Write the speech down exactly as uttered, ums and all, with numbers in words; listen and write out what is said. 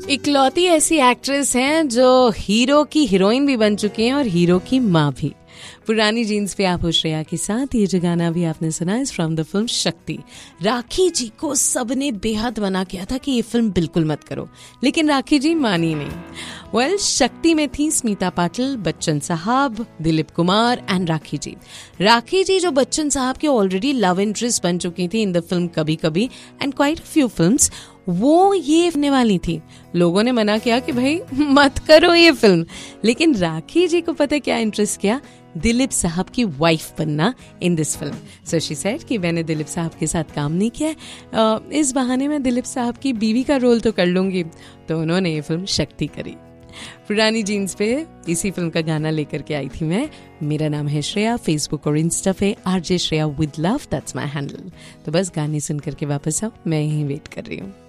इकलौती ऐसी एक्ट्रेस हैं जो हीरो की हीरोइन भी बन चुकी हैं और हीरो की माँ भी। पुरानी जीन्स पे आप हो श्रेया के साथ। ये जो गाना भी आपने सुना है फ्रॉम द फिल्म शक्ति। राखी जी को सबने बेहद मना किया था कि ये फिल्म बिल्कुल मत करो, लेकिन राखी जी मानी नहीं। वेल well, शक्ति में थी स्मिता पाटिल, बच्चन साहब, दिलीप कुमार एंड राखी जी। राखी जी जो बच्चन साहब के ऑलरेडी लव इंटरेस्ट बन चुकी थी इन द फिल्म कभी कभी एंड क्वाइट फ्यू फिल्म्स, वो ये होने वाली थी। लोगों ने मना किया कि भाई मत करो ये फिल्म, लेकिन राखी जी को पता क्या इंटरेस्ट किया, दिलीप साहब की वाइफ बनना in this film. So she said कि मैंने दिलीप साहब के साथ काम नहीं किया है, इस बहाने में दिलीप साहब की बीवी का रोल तो कर लूंगी। तो उन्होंने ये फिल्म शक्ति करी। पुरानी जीन्स पे इसी फिल्म का गाना लेकर के आई थी मैं। मेरा नाम है श्रेया, फेसबुक और इंस्टा पे RJ Shreya with love, that's my handle. तो बस गाने सुन करके वापस आओ, मैं यहीं वेट कर रही हूँ।